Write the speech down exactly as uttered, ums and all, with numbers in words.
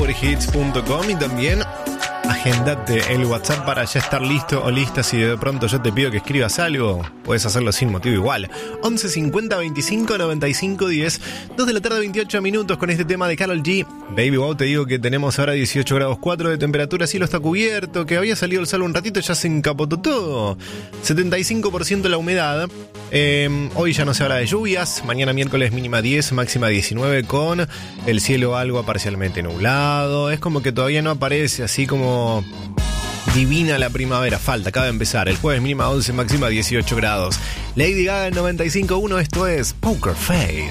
power hits punto com y también agendate el WhatsApp para ya estar listo o lista. Si de pronto yo te pido que escribas algo, puedes hacerlo sin motivo igual. once cincuenta veinticinco noventa y cinco diez, dos de la tarde, veintiocho minutos, con este tema de Karol G. Baby Wow, te digo que tenemos ahora dieciocho grados cuatro de temperatura, cielo está cubierto, que había salido el sol un ratito, ya se encapotó todo. setenta y cinco por ciento la humedad. Eh, hoy ya no se habla de lluvias. Mañana miércoles mínima diez, máxima diecinueve, con el cielo algo parcialmente nublado. Es como que todavía no aparece así como divina la primavera. Falta, acaba de empezar. El jueves mínima once, máxima dieciocho grados. Lady Gaga en noventa y cinco punto uno. Esto es Poker Face.